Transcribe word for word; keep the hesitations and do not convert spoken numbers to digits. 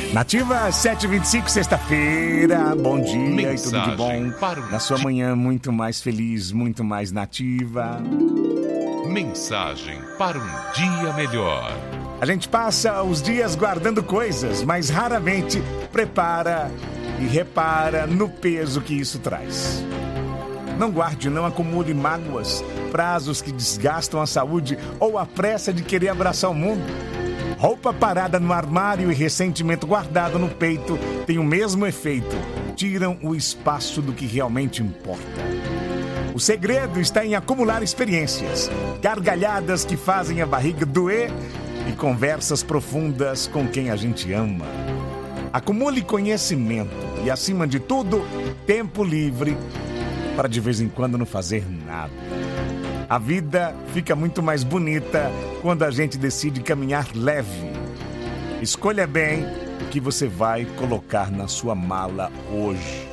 Nativa sete e vinte e cinco, sexta-feira. Bom dia. Mensagem e tudo de bom para o na sua dia. manhã muito mais feliz, muito mais nativa. Mensagem para um dia melhor. A gente passa os dias guardando coisas, mas raramente prepara e repara no peso que isso traz. Não guarde, não acumule mágoas, prazos que desgastam a saúde ou a pressa de querer abraçar o mundo. Roupa parada no armário e ressentimento guardado no peito tem o mesmo efeito. Tiram o espaço do que realmente importa. O segredo está em acumular experiências, gargalhadas que fazem a barriga doer e conversas profundas com quem a gente ama. Acumule conhecimento e, acima de tudo, tempo livre para de vez em quando não fazer nada. A vida fica muito mais bonita quando a gente decide caminhar leve. Escolha bem o que você vai colocar na sua mala hoje.